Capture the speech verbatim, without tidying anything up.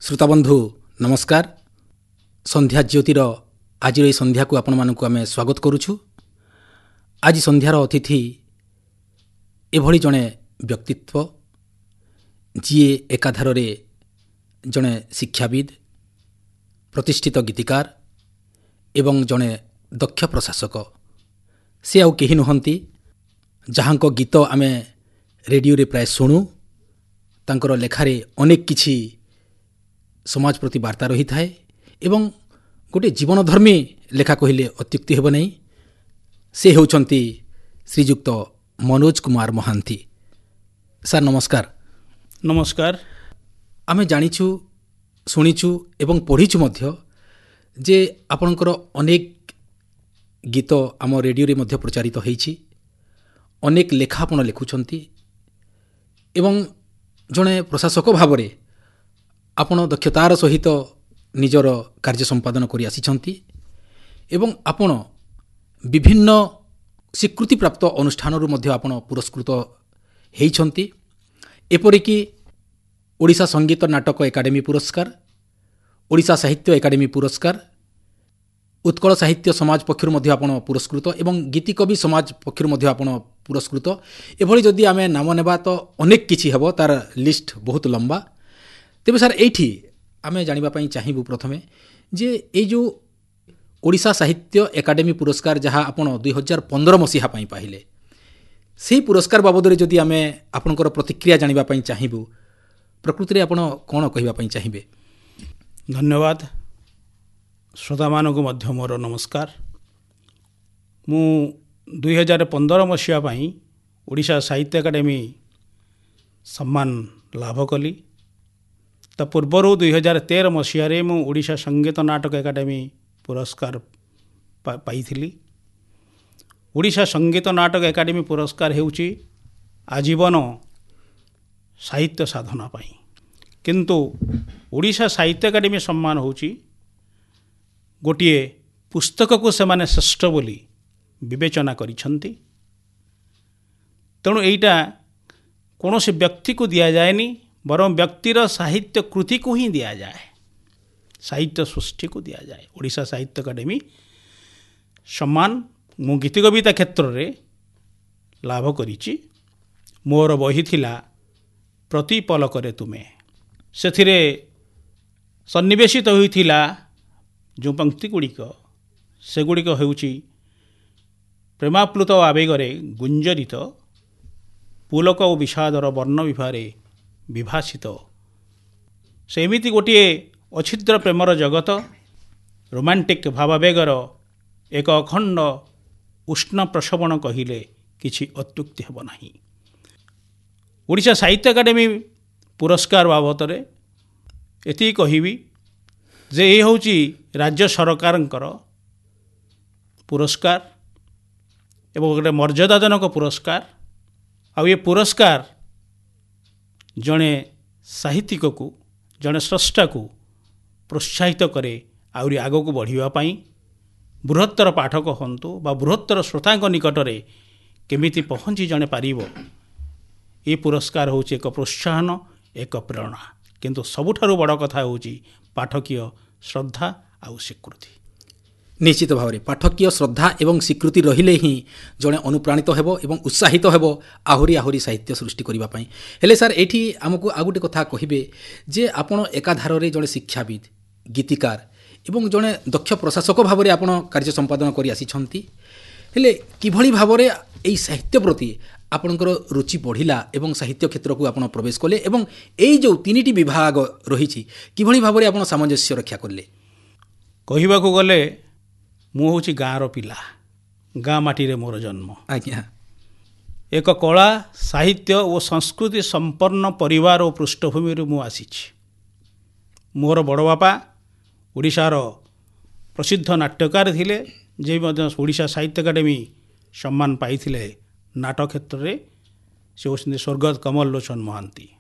श्रोताबंधु नमस्कार। संध्या ज्योतिर आज ये संध्या को आपण मानक आम स्वागत करुछु। आज संध्यार अतिथि एभली जड़े व्यक्तित्व जी एकाधार जड़े शिक्षाविद, प्रतिष्ठित गीतिकार एवं जड़े दक्ष प्रशासक। से आउ केही नुहंती जहाँ गीत आम रेडियो रे प्राय शुणु। तांकर लेखारे अनेक किछि समाज प्रति वार्ता रही थाए एवं गोटे जीवनधर्मी लेखा कहले अत्युक्ति हेब नहीं। से होउछंती श्रीजुक्त मनोज कुमार महांती। सर नमस्कार। नमस्कार। आमे जानिछु, शुणिछु एवं पढ़िछु मध्य जे आपणकर अनेक गीत आम रेडियो रे मध्य प्रचारित होईछि। अनेक लेखा आपण लिखुछंती एवं जड़े प्रशासक भाव में आपण दक्षतार सहित निजर कार्य संपादन करि आसिछंती एवं आपण विभिन्न स्वीकृति प्राप्त अनुष्ठान मध्य आपण पुरस्कृत हेइछंती। एपरिकी ओडिशा संगीत नाटक एकाडेमी पुरस्कार, ओडिशा साहित्य एकाडेमी पुरस्कार, उत्कल साहित्य समाज पक्षर मध्य आपण पुरस्कृत एवं गीतिकवि समाज पक्षर मध्य आपण पुरस्कृत। एभली जदि आमे नाम नेबा तो अनेक किछि हेबो, तार लिस्ट बहुत लंबा। तेबे सर एठी आमे जानिबा पई चाहिबु प्रथमे जे ए जो ओडिशा साहित्य एकाडेमी पुरस्कार जहाँ आपण दुई हजार पंद्रह मसीहा पाई पाहिले, से पुरस्कार बाबद रे जदि आमे आपनकर प्रतिक्रिया जानिबा पई चाहिबु, प्रकृति रे आपण कोन कहिबा पई चाहिबे? धन्यवाद। श्रोता मानक मध्य मोर नमस्कार। मु दुई हजार पंद्रह मसीहा पाई ओडिशा साहित्य एकाडेमी सम्मान लाभ कली। ता पूर्वर दुई हजार तेरह मसीह मु ओडिशा संगीत नाटक एकाडेमी पुरस्कार पा, पाई। ओडिशा संगीत नाटक एकाडेमी पुरस्कार हेउची आजीवन साहित्य साधना पाई, किंतु ओडिशा साहित्य एकाडेमी सम्मान होउची गोटिए पुस्तक को से माने श्रेष्ठ बोली विवेचना करिछंती। तेणु एइटा कौनसी व्यक्ति को दिया जाएनी, बरं व्यक्तिर साहित्य कृति को ही दिया जाए, साहित्य सृष्टि को दिया जाए। ओडिशा साहित्य एकाडेमी सम्मान मु गीत कविता क्षेत्र में लाभ करिछि। मोर बही थिला प्रति पलकरे तुमे, सेथिरे सन्निवेशित होइथिला जो पंक्ति गुड़िक सेगुड़िक हेउछि प्रेमाप्लुत आवेगरे गुंजरित पुलक और विषादर वर्ण विभारे विभाषित। सेमिति गोटे अछिद्र प्रेमर जगत, रोमांटिक भावावेगर एक अखंड उष्ण प्रसवण कहिले किछि अत्युक्ति हेब नाही। ओडिशा साहित्य एकाडेमी पुरस्कार बाबद रे एति कहिबी जे ये होउची राज्य सरकारंकर पुरस्कार एवं गोटे मर्यादाजनक पुरस्कार। आ ये पुरस्कार जड़े साहित्यिक को, जड़े स्रष्टा को प्रोत्साहित करे आउरी आगो को बढ़िया पाई, बृहत्तर पाठक हंतु बा बृहत्तर श्रोतांक निकटरे केमिति पहुँची जड़े पारिबो, ये पुरस्कार होउची एक प्रोत्साहन, एक प्रेरणा। किंतु सबुठारु बड़ कथा होउची पाठकीय श्रद्धा आउ स्वीकृति। निश्चित भाव में पाठकीय श्रद्धा एवं स्वीकृति रहिले ही जड़े अनुप्राणित हेबो एवं उत्साहित हेबो आहुरी आहुरी साहित्य सृष्टि करिबा पई। हेले सर एठी आमको आ गोटे कथा कहिबे जे आपण एकाधार रे जड़े शिक्षाविद, गीतिकार एवं जड़े दक्ष प्रशासक भाव में आपण कार्य संपादन करि आसिछंती। हेले किभली भाव में एई साहित्य प्रति आपणकर रुचि बढ़िला एवं साहित्य क्षेत्र को आपण प्रवेश कले एवं एई जो तीनिटी विभाग रहिछि किभली भाव में आपण सामंजस्य रक्षा करले? कहिबा को गले मु होउछि गाँर पिला, गाँ माटी रे मोर जन्म। आज्ञा एक कला साहित्य और संस्कृति संपन्न परिवार और पृष्ठभूमि मु आसीछि। मोर बड़ बापा ओडिशार प्रसिद्ध नाट्यकार थिले, जे मध्य ओडिशा साहित्य एकाडेमी सम्मान पाइथिले नाटक क्षेत्र में। से होउछन्ति स्वर्गत कमल लोचन महांती।